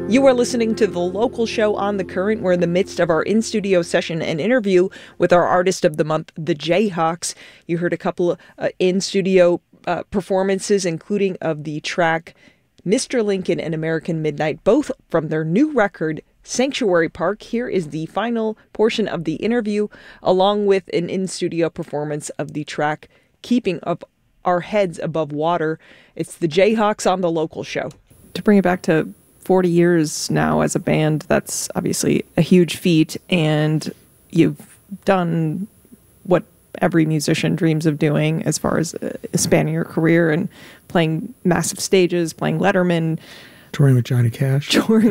You are listening to The Local Show on The Current. We're in the midst of our in-studio session and interview with our Artist of the Month, the Jayhawks. You heard a couple in-studio performances, including of the track Mr. Lincoln and American Midnight, both from their new record, Sanctuary Park. Here is the final portion of the interview, along with an in-studio performance of the track Keeping Up Our Heads Above Water. It's the Jayhawks on The Local Show. To bring it back to 40 years now as a band, that's obviously a huge feat, and you've done what every musician dreams of doing as far as spanning your career and playing massive stages, playing Letterman. Touring with Johnny Cash.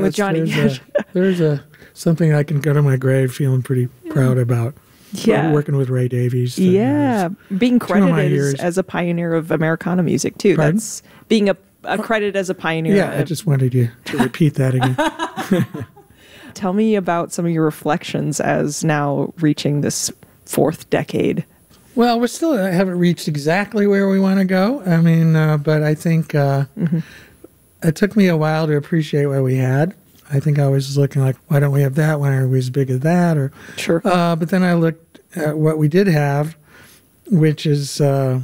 There's something I can go to my grave feeling pretty proud about. Yeah. Working with Ray Davies. Yeah. Being credited as a pioneer of Americana music, too. Pardon? That's being a credit as a pioneer. Yeah, I just wanted you to repeat that again. Tell me about some of your reflections as now reaching this fourth decade. Well, we still haven't reached exactly where we want to go. I mean, but I think it took me a while to appreciate what we had. I think I was looking like, why don't we have that? Why aren't we as big as that? Or sure. But then I looked at what we did have, which is a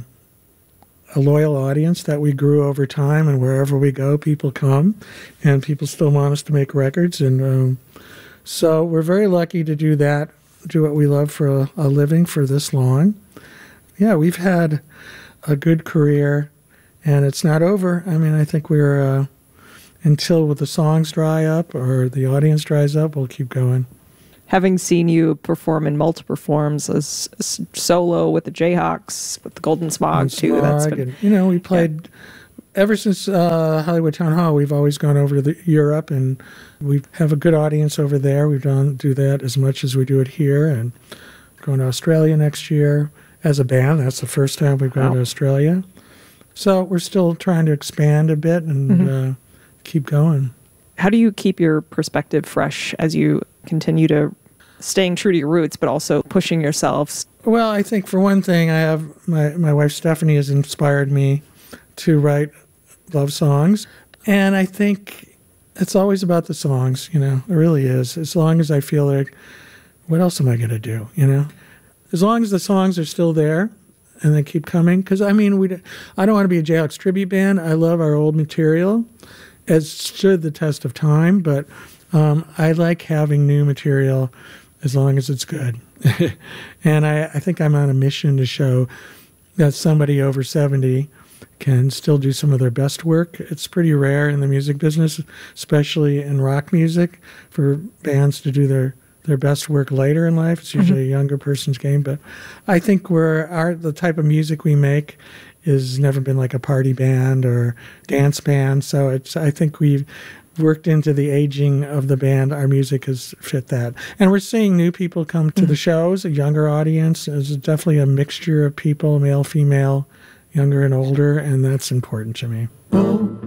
loyal audience that we grew over time, and wherever we go, people come, and people still want us to make records. And so we're very lucky to do that, do what we love for a living for this long. Yeah, we've had a good career, and it's not over. I mean, I think we're, until the songs dry up or the audience dries up, we'll keep going. Having seen you perform in multiple forms as solo with the Jayhawks, with the Golden Smog, too. That's been, and, we played ever since Hollywood Town Hall. We've always gone over to Europe, and we have a good audience over there. We don't do that as much as we do it here, and going to Australia next year as a band. That's the first time we've gone to Australia. So we're still trying to expand a bit and keep going. How do you keep your perspective fresh as you continue to staying true to your roots, but also pushing yourselves? Well, I think for one thing, I have my wife Stephanie has inspired me to write love songs. And I think it's always about the songs, it really is. As long as I feel like, what else am I going to do, As long as the songs are still there and they keep coming. Because, I mean, I don't want to be a Jayhawks tribute band. I love our old material, as stood the test of time. But I like having new material as long as it's good. And I think I'm on a mission to show that somebody over 70 can still do some of their best work. It's pretty rare in the music business, especially in rock music, for bands to do their best work later in life. It's usually a younger person's game. But I think the type of music we make has never been like a party band or dance band. So I think we've worked into the aging of the band. Our music has fit that. And we're seeing new people come to the shows, a younger audience. There's definitely a mixture of people, male, female, younger and older, and that's important to me.